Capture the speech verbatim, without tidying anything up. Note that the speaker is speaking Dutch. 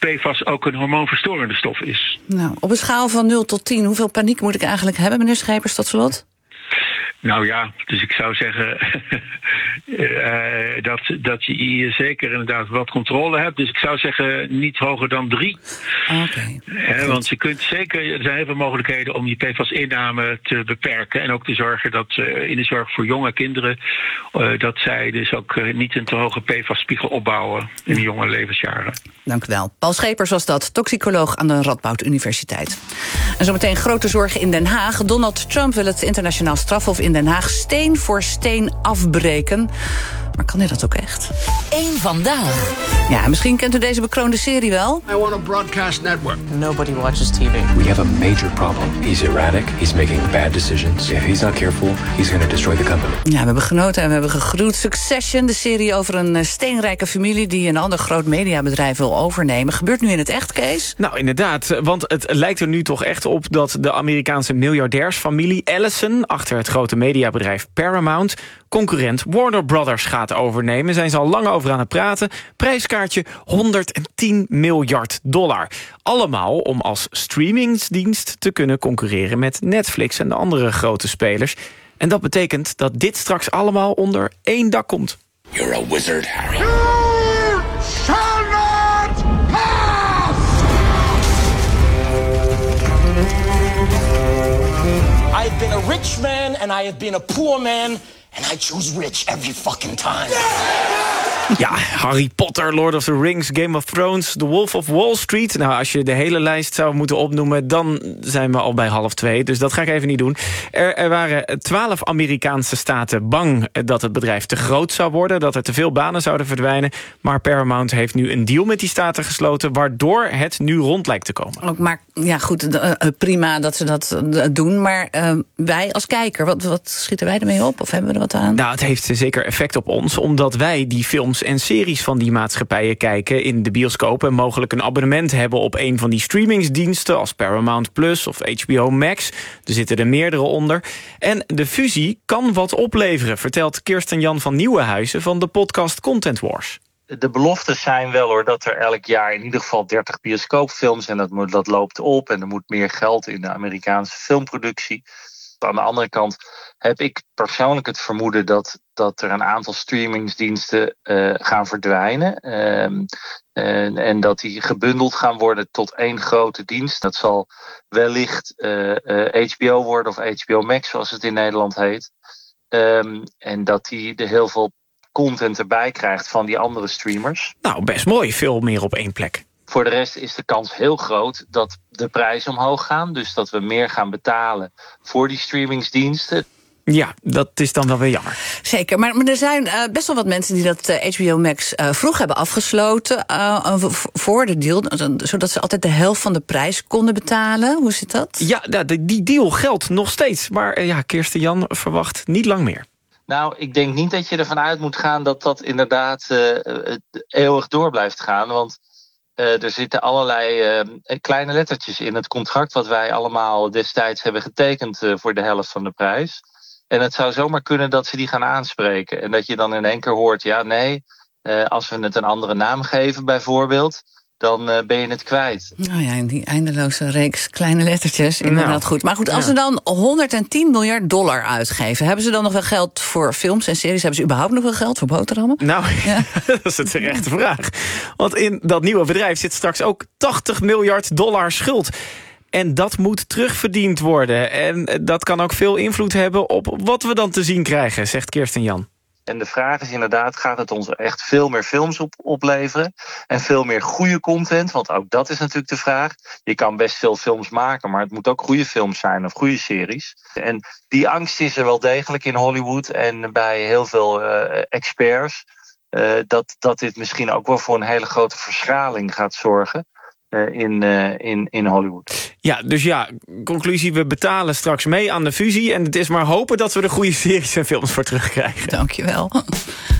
P F A S ook een hormoonverstorende stof is. Nou, op een schaal van nul tot tien, hoeveel paniek moet ik eigenlijk hebben, meneer Schepers, tot slot? Nou ja, dus ik zou zeggen uh, dat, dat je hier zeker inderdaad wat controle hebt. Dus ik zou zeggen niet hoger dan drie. Oké. Okay. Want je kunt zeker, er zijn heel veel mogelijkheden om die P F A S-inname te beperken. En ook te zorgen dat uh, in de zorg voor jonge kinderen, uh, dat zij dus ook uh, niet een te hoge P F A S-spiegel opbouwen in de jonge levensjaren. Dank u wel. Paul Schepers was dat, toxicoloog aan de Radboud Universiteit. En zometeen grote zorgen in Den Haag. Donald Trump wil het internationaal strafhof in Den Haag steen voor steen afbreken. Maar kan hij dat ook echt? Eén vandaag. Ja, misschien kent u deze bekroonde serie wel. I want a broadcast network. Nobody watches T V. We have a major problem. He's erratic. He's making bad decisions. If he's not careful, he's going to destroy the company. Ja, we hebben genoten en we hebben gegruwd. Succession, de serie over een steenrijke familie die een ander groot mediabedrijf wil overnemen. Gebeurt nu in het echt, Kees? Nou, inderdaad. Want het lijkt er nu toch echt op dat de Amerikaanse miljardairsfamilie Ellison achter het grote mediabedrijf Paramount concurrent Warner Brothers gaat overnemen. Zijn ze al lang over aan het praten. Prijskaartje honderdtien miljard dollar. Allemaal om als streamingsdienst te kunnen concurreren met Netflix en de andere grote spelers. En dat betekent dat dit straks allemaal onder één dak komt. You're a wizard, Harry. You shall not pass! I've been a rich man and I have been a poor man. And I choose rich every fucking time. Ja, Harry Potter, Lord of the Rings, Game of Thrones, The Wolf of Wall Street. Nou, als je de hele lijst zou moeten opnoemen, dan zijn we al bij half twee. Dus dat ga ik even niet doen. Er, er waren twaalf Amerikaanse staten bang dat het bedrijf te groot zou worden, dat er te veel banen zouden verdwijnen. Maar Paramount heeft nu een deal met die staten gesloten, waardoor het nu rond lijkt te komen. Ook maar, ja goed, uh, prima dat ze dat uh, doen. Maar uh, wij als kijker, wat, wat schieten wij ermee op? Of hebben we er wat aan? Nou, het heeft zeker effect op ons, omdat wij die films en series van die maatschappijen kijken in de bioscoop en mogelijk een abonnement hebben op een van die streamingsdiensten als Paramount Plus of H B O Max. Er zitten er meerdere onder. En de fusie kan wat opleveren, vertelt Kirsten Jan van Nieuwenhuizen van de podcast Content Wars. De beloftes zijn wel hoor dat er elk jaar in ieder geval dertig bioscoopfilms en dat, moet, dat loopt op en er moet meer geld in de Amerikaanse filmproductie. Aan de andere kant heb ik persoonlijk het vermoeden dat, dat er een aantal streamingsdiensten uh, gaan verdwijnen. Um, en, en dat die gebundeld gaan worden tot één grote dienst. Dat zal wellicht uh, uh, H B O worden of H B O Max zoals het in Nederland heet. Um, en dat die er heel veel content erbij krijgt van die andere streamers. Nou, best mooi. Veel meer op één plek. Voor de rest is de kans heel groot dat de prijzen omhoog gaan. Dus dat we meer gaan betalen voor die streamingsdiensten. Ja, dat is dan wel weer jammer. Zeker, maar, maar er zijn uh, best wel wat mensen die dat uh, H B O Max uh, vroeg hebben afgesloten uh, voor de deal, zodat ze altijd de helft van de prijs konden betalen. Hoe zit dat? Ja, die deal geldt nog steeds. Maar uh, ja, Kirsten Jan verwacht niet lang meer. Nou, ik denk niet dat je ervan uit moet gaan dat dat inderdaad uh, eeuwig door blijft gaan. Want Uh, er zitten allerlei uh, kleine lettertjes in het contract wat wij allemaal destijds hebben getekend uh, voor de helft van de prijs. En het zou zomaar kunnen dat ze die gaan aanspreken. En dat je dan in één keer hoort, ja nee, uh, als we het een andere naam geven bijvoorbeeld, dan uh, ben je het kwijt. Nou ja, die eindeloze reeks kleine lettertjes, inderdaad nou, goed. Maar goed, als ja. ze dan honderdtien miljard dollar uitgeven, hebben ze dan nog wel geld voor films en series? Hebben ze überhaupt nog wel geld voor boterhammen? Nou, ja. Dat is een terechte vraag. Want in dat nieuwe bedrijf zit straks ook tachtig miljard dollar schuld. En dat moet terugverdiend worden. En dat kan ook veel invloed hebben op wat we dan te zien krijgen, zegt Kirsten Jan. En de vraag is inderdaad, gaat het ons echt veel meer films op, opleveren? En veel meer goede content, want ook dat is natuurlijk de vraag. Je kan best veel films maken, maar het moet ook goede films zijn of goede series. En die angst is er wel degelijk in Hollywood en bij heel veel uh, experts. Uh, dat, dat dit misschien ook wel voor een hele grote verschraling gaat zorgen. Uh, in, uh, in, in Hollywood. Ja, dus ja, conclusie, we betalen straks mee aan de fusie en het is maar hopen dat we er goede series en films voor terugkrijgen. Dankjewel.